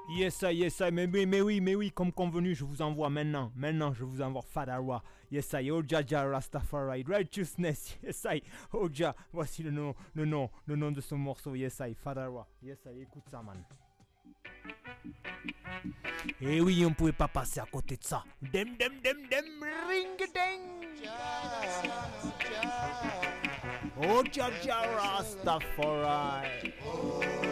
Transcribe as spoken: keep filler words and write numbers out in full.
Yes, I, yes, I, mais, mais, mais oui, mais oui, comme convenu, je vous envoie maintenant, maintenant, je vous envoie Fadawa. Yes, I, Oja Jah Rastafari, Righteousness, yes, I, Oja, voici le nom, le nom, le nom de ce morceau, yes, I, Fadawa, yes, I, écoute ça, man. Et oui, on pouvait pas passer à côté de ça. Dem, dem, dem, dem, ring, ding. Oja Jah Rastafari.